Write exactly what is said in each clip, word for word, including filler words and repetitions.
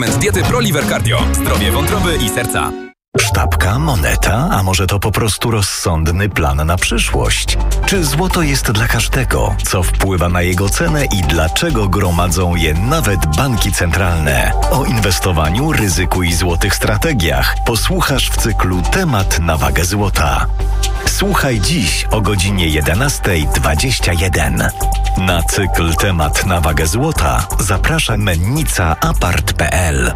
Diety ProLiver Cardio. Zdrowie wątroby i serca. Sztabka, moneta, a może to po prostu rozsądny plan na przyszłość? Czy złoto jest dla każdego? Co wpływa na jego cenę i dlaczego gromadzą je nawet banki centralne? O inwestowaniu, ryzyku i złotych strategiach posłuchasz w cyklu Temat na wagę złota. Słuchaj dziś o godzinie jedenasta dwadzieścia jeden. Na cykl Temat na wagę złota zaprasza mennica apart kropka p l.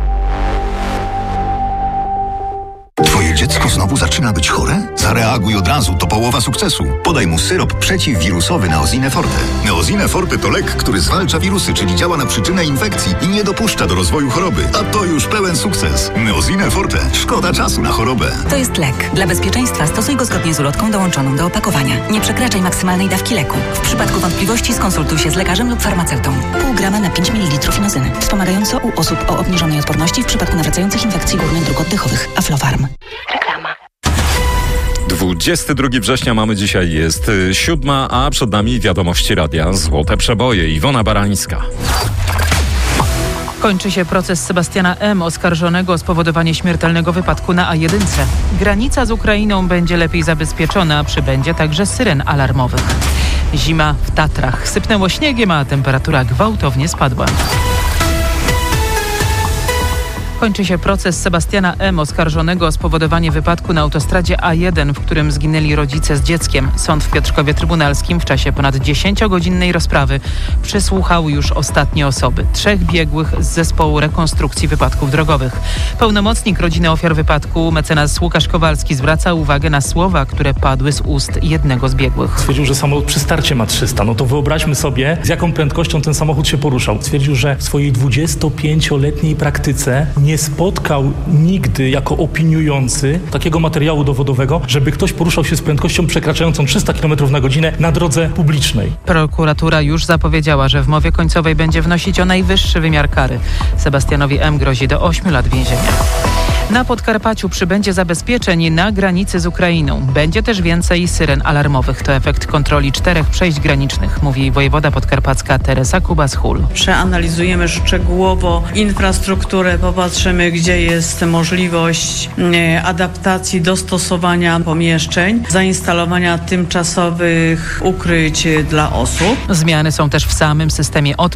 Twoje dziecko znowu zaczyna być chore? Zareaguj od razu, to połowa sukcesu. Podaj mu syrop przeciwwirusowy Neosine Forte. Neosine Forte to lek, który zwalcza wirusy, czyli działa na przyczynę infekcji i nie dopuszcza do rozwoju choroby. A to już pełen sukces. Neosine Forte. Szkoda czasu na chorobę. To jest lek. Dla bezpieczeństwa stosuj go zgodnie z ulotką dołączoną do opakowania. Nie przekraczaj maksymalnej dawki leku. W przypadku wątpliwości skonsultuj się z lekarzem lub farmaceutą. Pół grama na pięć mililitrów inozyny. Wspomagająco u osób o obniżonej odporności w przypadku nawracających infekcji górnych dróg oddechowych. Aflofarm. Reklama. dwudziestego drugiego września mamy dzisiaj, jest siódma, a przed nami wiadomości radia Złote Przeboje. Iwona Barańska. Kończy się proces Sebastiana M., oskarżonego o spowodowanie śmiertelnego wypadku na A jeden. Granica z Ukrainą będzie lepiej zabezpieczona, przybędzie także syren alarmowych. Zima w Tatrach. Sypnęło śniegiem, a temperatura gwałtownie spadła. Kończy się proces Sebastiana M., oskarżonego o spowodowanie wypadku na autostradzie A jeden, w którym zginęli rodzice z dzieckiem. Sąd w Piotrkowie Trybunalskim w czasie ponad dziesięciogodzinnej rozprawy przesłuchał już ostatnie osoby. Trzech biegłych z zespołu rekonstrukcji wypadków drogowych. Pełnomocnik rodziny ofiar wypadku, mecenas Łukasz Kowalski, zwraca uwagę na słowa, które padły z ust jednego z biegłych. Stwierdził, że samochód przy starcie ma trzysta. No to wyobraźmy sobie, z jaką prędkością ten samochód się poruszał. Stwierdził, że w swojej dwudziestopięcioletniej praktyce nie spotkał nigdy jako opiniujący takiego materiału dowodowego, żeby ktoś poruszał się z prędkością przekraczającą trzysta kilometrów na godzinę na drodze publicznej. Prokuratura już zapowiedziała, że w mowie końcowej będzie wnosić o najwyższy wymiar kary. Sebastianowi M. grozi do ośmiu lat więzienia. Na Podkarpaciu przybędzie zabezpieczeń na granicy z Ukrainą. Będzie też więcej syren alarmowych. To efekt kontroli czterech przejść granicznych, mówi wojewoda podkarpacka Teresa Kubas-Hul. Przeanalizujemy szczegółowo infrastrukturę, popatrzymy, gdzie jest możliwość adaptacji, dostosowania pomieszczeń, zainstalowania tymczasowych ukryć dla osób. Zmiany są też w samym systemie